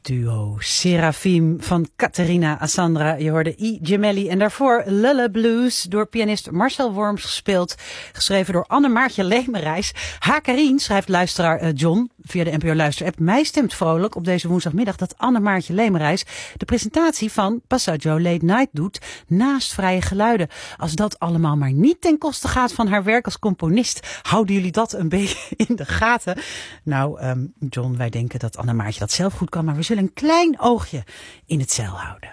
duo Seraphim van Caterina Assandra. Je hoorde I. Gemelli en daarvoor Lulle Blues door pianist Marcel Worms gespeeld. Geschreven door Anne-Maartje Lemerijs. Hakarien schrijft luisteraar John via de NPO Luister-app. Mij stemt vrolijk op deze woensdagmiddag dat Anne-Maartje Lemerijs de presentatie van Passaggio Late Night doet naast Vrije Geluiden. Als dat allemaal maar niet ten koste gaat van haar werk als componist. Houden jullie dat een beetje in de gaten? Nou, John, wij denken dat Anne-Maartje dat zelf goed kan, maar we zullen een klein oogje in het zeil houden.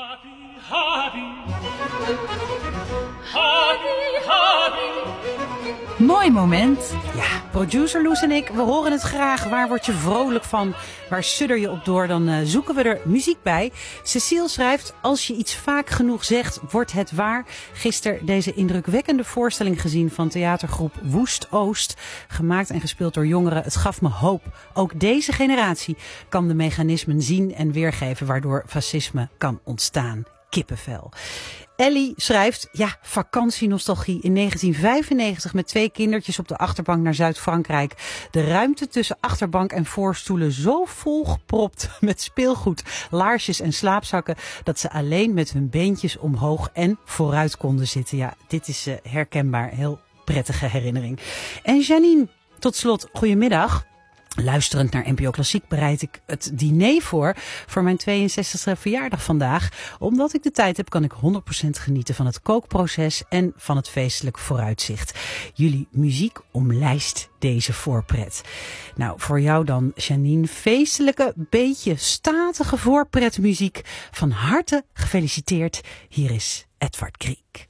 Mooi moment. Ja, producer Loes en ik, we horen het graag. Waar word je vrolijk van? Waar sudder je op door? Dan zoeken we er muziek bij. Cecile schrijft, als je iets vaak genoeg zegt, wordt het waar. Gisteren deze indrukwekkende voorstelling gezien van theatergroep Woest Oost. Gemaakt en gespeeld door jongeren. Het gaf me hoop. Ook deze generatie kan de mechanismen zien en weergeven waardoor fascisme kan ontstaan. Kippenvel. Ellie schrijft, ja, vakantienostalgie in 1995 met 2 kindertjes op de achterbank naar Zuid-Frankrijk. De ruimte tussen achterbank en voorstoelen zo volgepropt met speelgoed, laarsjes en slaapzakken dat ze alleen met hun beentjes omhoog en vooruit konden zitten. Ja, dit is herkenbaar. Heel prettige herinnering. En Janine, tot slot, goedemiddag. Luisterend naar NPO Klassiek bereid ik het diner voor mijn 62e verjaardag vandaag. Omdat ik de tijd heb, kan ik 100% genieten van het kookproces en van het feestelijk vooruitzicht. Jullie muziek omlijst deze voorpret. Nou, voor jou dan, Janine, feestelijke, beetje statige voorpretmuziek. Van harte gefeliciteerd. Hier is Edvard Grieg.